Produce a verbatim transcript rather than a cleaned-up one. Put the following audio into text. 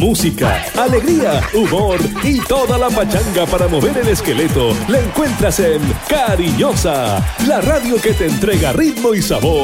Música, alegría, humor y toda la pachanga para mover el esqueleto la encuentras en Cariñosa, la radio que te entrega ritmo y sabor.